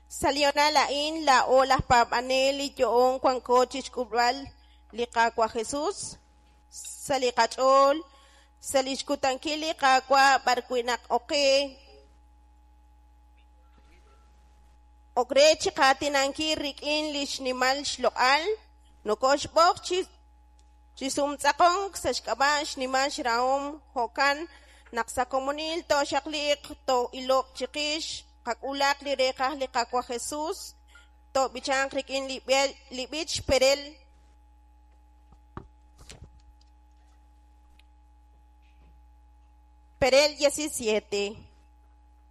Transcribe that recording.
Salió na lain la o las papaneli yoon kwan cochis kubral liqaqua Jesús. Salikachol, salishkutankili qaqua barkuinak oke. Okrechi qatinanki rikin lishnimal shloqal. Nukosh bok chisumtzakong sashkabash nimash raom hokan naksakomunil to shaklik to ilok chikish. Kakulak lirekah liqaqua Jesús, to bichan krikin libich perel. Perel 17.